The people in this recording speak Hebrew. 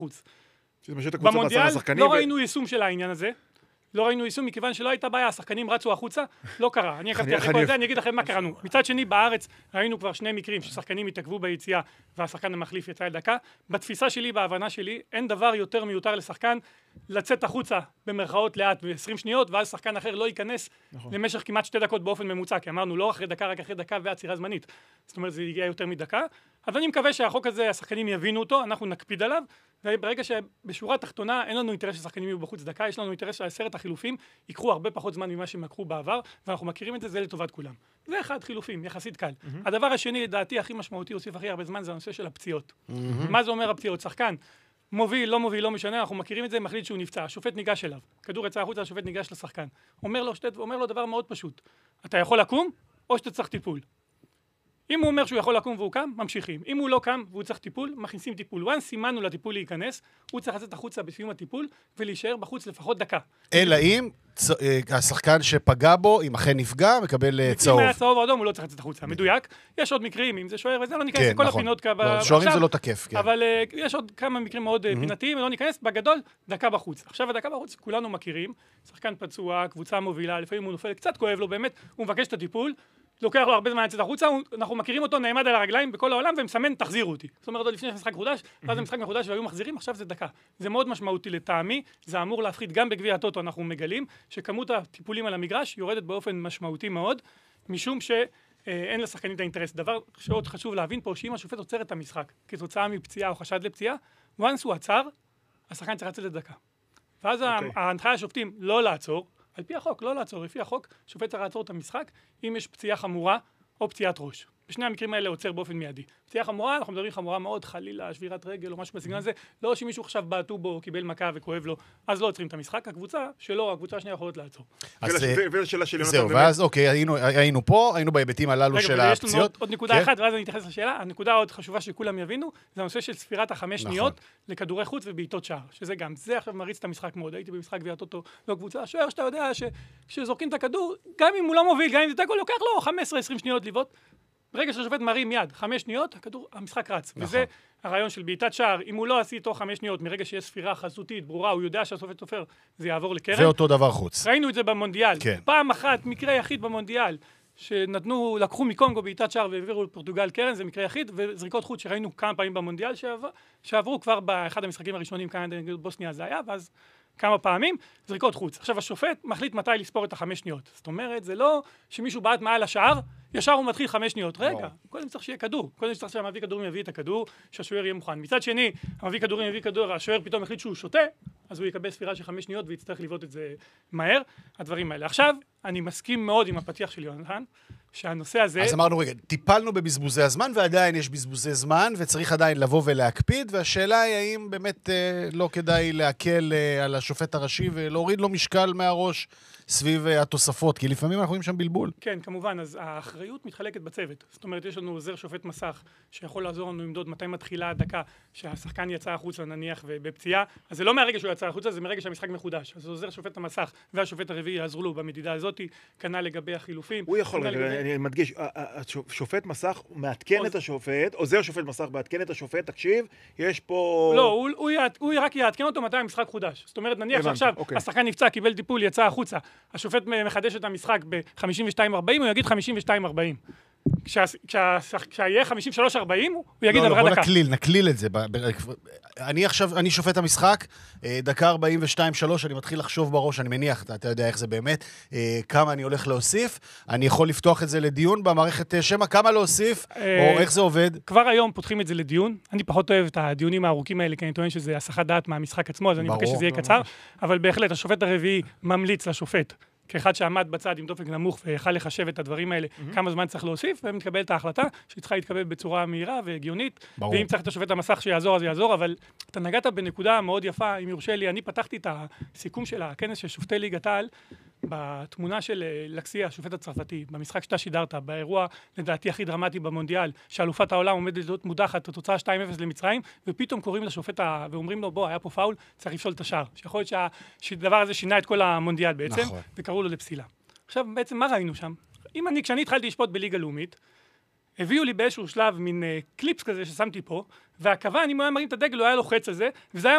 חוץ. במונדיאל לא ראינו יישום של העניין הזה. לא ראינו יישום מכיוון שלא הייתה בעיה, השחקנים רצו החוצה, לא קרה. אני עקבתי אחרי כל זה, אני אגיד לכם מה קראנו. מצד שני, בארץ ראינו כבר שני מקרים ששחקנים התעכבו ביציאה והשחקן המחליף יצא לדקה. בתפיסה שלי, בהבנה שלי, אין דבר יותר מיותר לשחקן לצאת החוצה במרכאות לאט ב-20 שניות, ואז שחקן אחר לא ייכנס למשך כמעט 2 דקות באופן ממוצע, כי אמרנו לא אחרי דקה, רק אחרי דקה ועצירה זמנית. זאת אומרת, זה יגיע יותר מדקה. אז אני מקווה שהחוק הזה, השחקנים יבינו אותו, אנחנו נקפיד עליו, וברגע שבשורה התחתונה אין לנו אינטרס ששחקנים יהיו בחוץ דקה, יש לנו אינטרס שהעשרת החילופים יקחו הרבה פחות זמן ממה שהם לקחו בעבר, ואנחנו מכירים את זה, זה לטובת כולם. זה אחד חילופים, יחסית קל. הדבר השני, לדעתי, הכי משמעותי, הוסיף הכי הרבה זמן, זה הנושא של הפציעות. מה זה אומר הפציעות? שחקן מוביל, לא משנה, אנחנו מכירים את זה, מחליט שהוא נפצע, השופט ניגש אליו. כדור יצא החוצה, השופט ניגש לשחקן. אומר לו דבר מאוד פשוט. אתה יכול לקום או שאתה צריך טיפול. אם הוא אומר שהוא יכול לקום והוא קם, ממשיכים. אם הוא לא קם והוא צריך טיפול, מכניסים טיפול. וואן סימנו לטיפול להיכנס, הוא צריך לצאת החוצה בסיום הטיפול ולהישאר בחוץ לפחות דקה. אלא אם השחקן שפגע בו, אם אכן נפגע, מקבל צהוב. אם היה צהוב או אדום, הוא לא צריך לצאת החוצה. מדויק. יש עוד מקרים, אם זה שוער וזה, לא ניכנס לכל הפינות. שוערים זה לא תקף, כן. אבל יש עוד כמה מקרים מאוד פינתיים, לא ניכנס, בגדול, דקה בחוץ. עכשיו הדקה בחוץ, כולנו מכירים, שחקן פצוע, קבוצה מובילה, לפעמים הוא נופל, קצת כואב לו באמת, הוא מבקש את הטיפול, לוקח לו הרבה זמן לצאת החוצה, אנחנו מכירים אותו, נעמד על הרגליים בכל העולם ומסמן, תחזירו אותי. זאת אומרת, עוד לפני המשחק חודש, ואז המשחק מחודש והיו מחזירים, עכשיו זה דקה. זה מאוד משמעותי לטעמי, זה אמור להפחית גם בגביע הטוטו, אנחנו מגלים שכמות הטיפולים על המגרש יורדת באופן משמעותי מאוד, משום שאין לשחקנים את האינטרס. דבר שעוד חשוב להבין פה, שאם השופט עוצר את המשחק כתוצאה מפציעה או חשד לפציעה, once הוא עצר, השחקן צריך לצאת לדקה. ואז ההנחיה השופטים לא לעצור, על פי החוק, לא לעצור, לפי החוק, שופט צריך לעצור את המשחק אם יש פציעה חמורה או פציעת ראש. בשני המקרים האלה עוצר באופן מיידי. פציעה חמורה, אנחנו מדברים חמורה מאוד, חלילה, שבירת רגל או משהו בסגנון הזה, לא שמישהו עכשיו בעטו בו או קיבל מכה וכואב לו, אז לא עוצרים את המשחק. הקבוצה שלו, הקבוצה השנייה יכולות לעצור. זהו, ואז אוקיי, היינו פה, היינו בהיבטים הללו של הפציעות. עוד נקודה אחת, ואז אני אתייחס לשאלה. הנקודה עוד חשובה שכולם יבינו, זה הנושא של ספירת 5 שניות לכדורי חוץ ובעיטות שער, שזה גם, זה עכשיו מריץ את המשחק מאוד. הייתי במשחק גביע הטוטו, לא קבוצה, שוער שאתה יודע שכשזורקים את הכדור, גם אם הוא לא מוביל, גם אם זה תיקו, לוקח לו 15-20 שניות לבעוט. ברגע שהשופט מרים יד, 5 שניות, המשחק רץ. וזה הרעיון של בעיטת שער, אם הוא לא עשי תוך 5 שניות, מרגע שיש ספירה חזותית, ברורה, הוא יודע שהשופט סופר, זה יעבור לקרן. זה אותו דבר חוץ. ראינו את זה במונדיאל. פעם אחת, מקרה יחיד במונדיאל, לקחו מקונגו בעיטת שער והעבירו לפורטוגל קרן, זה מקרה יחיד, וזריקות חוץ שראינו כמה פעמים במונדיאל שעברו כבר באחד המשחקים הראשונים, כאן בוסניה זה היה, ואז כמה פעמים, זריקות חוץ. עכשיו השופט מחליט מתי לספור את 5 שניות. זאת אומרת, זה לא שמישהו בעט מעל השער, ישר הוא מתחיל 5 שניות. רגע, קודם צריך שיהיה כדור. קודם צריך שהמביא כדורים יביא את הכדור, שהשוער יהיה מוכן. מצד שני, המביא כדורים יביא כדור, השוער פתאום החליט שהוא שותה, אז הוא יקבל ספירה של 5 שניות ויצטרך לבעוט את זה מהר, הדברים האלה. עכשיו, אני מסכים מאוד עם הפתיח של יונתן, שהנושא הזה... אז אמרנו, רגע, טיפלנו בבזבוזי הזמן, ועדיין יש בזבוזי זמן, וצריך עדיין לבוא ולהקפיד, והשאלה היא האם באמת לא כדאי להקל על השופט הראשי ולהוריד לו משקל מהראש סביב התוספות, כי לפעמים אנחנו רואים שם בלבול. כן, כמובן, אז האחריות מתחלקת בצוות. זאת אומרת, יש לנו עוזר שופט מסך, שיכול לעזור לנו למדוד מתי מתחילה הדקה, שהשחקן יצא החוצה נניח ובפציעה, אז זה לא מהרגע שהוא יצא החוצה, זה מרגע שהמשחק מחודש. אז עוזר שופט המסך והשופט הרביעי יעזרו לו במדידה הזאת, כנ"ל לגבי החילופים. הוא יכול, אני מדגיש, השופט מסך מעדכן את השופט, עוזר שופט מסך מעדכן את השופט, תקשיב, יש פה... לא, הוא רק יעדכן אותו מתי המשחק חודש. זאת אומרת, נניח שעכשיו השחקן נפצע, קיבל טיפול, יצא החוצה, השופט מחדש את המשחק ב-52-40, הוא יגיד 52-40. כשיהיה 53-40, הוא יגיד עברה דקה. נקליל את זה. אני שופט המשחק, דקה 42-3, אני מתחיל לחשוב בראש, אני מניח, אתה יודע איך זה באמת, כמה אני הולך להוסיף, אני יכול לפתוח את זה לדיון במערכת שמע, כמה להוסיף, או איך זה עובד? כבר היום פותחים את זה לדיון, אני פחות אוהב את הדיונים הארוכים האלה, כי אני טוען שזה הסחת דעת מהמשחק עצמו, אז אני מבקש שזה יהיה קצר, אבל בהחלט, השופט הרביעי ממליץ לשופט, כאחד שעמד בצד עם דופק נמוך ויכל לחשב את הדברים האלה, כמה זמן צריך להוסיף, ומתקבל את ההחלטה שצריכה להתקבל בצורה מהירה והגיונית, ואם צריך את השופט המסך שיעזור, אז יעזור, אבל אתה נגעת בנקודה מאוד יפה, אם יורשה לי, אני פתחתי את הסיכום של הכנס של שופטי ליגת העל, בתמונה של לקסיה, השופט הצרפתי, במשחק שאתה שידרת, באירוע לדעתי הכי דרמטי במונדיאל, שאלופת העולם עומדת להיות מודחת, התוצאה 2-0 למצרים, ופתאום קוראים לשופט ואומרים לו, בוא, היה פה פאול, צריך לפסול את השער. שיכול להיות שהדבר הזה שינה את כל המונדיאל בעצם, וקראו לו לפסילה. עכשיו, בעצם מה ראינו שם? כשאני התחלתי לשפוט בליגה לאומית, הביאו לי באיזשהו שלב מין קליפס כזה ששמתי פה, והקב"ן, אם הוא היה מרים את הדגל, הוא היה לוחץ על זה, וזה היה